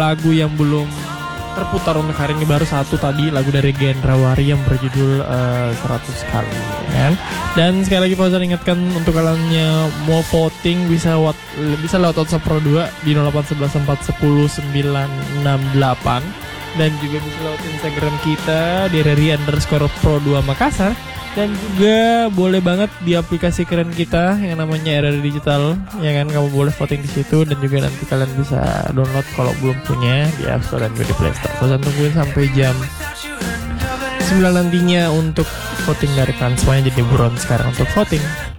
lagu yang belum terputar untuk hari ini baru satu tadi, lagu dari Gendrawari yang berjudul 100 kali kan. Dan sekali lagi Fauzan ingatkan untuk kalian yang mau voting bisa lewat WhatsApp Pro 2 di 08114109968 dan juga bisa lewat Instagram kita di @RRI_Pro2 Makassar. Dan juga boleh banget di aplikasi keren kita yang namanya RRI Digital, ya kan, kamu boleh voting di situ dan juga nanti kalian bisa download kalau belum punya di App Store dan juga di Play Store. Fauzan tungguin sampai jam 9 nantinya untuk voting dari kalian semuanya, jadi buruan sekarang untuk voting.